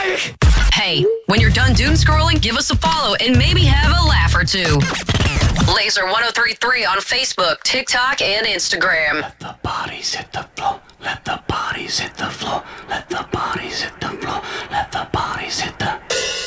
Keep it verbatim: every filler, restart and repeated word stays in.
Hey, when you're done doom scrolling, give us a follow and maybe have a laugh or two. Laser ten thirty-three on Facebook, TikTok, and Instagram. Let the bodies hit the floor. Let the bodies hit the